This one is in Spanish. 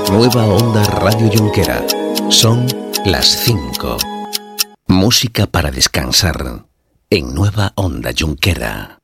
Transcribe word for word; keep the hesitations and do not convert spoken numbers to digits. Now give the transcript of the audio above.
Nueva Onda Radio Junquera. Son las cinco. Música para descansar en Nueva Onda Junquera.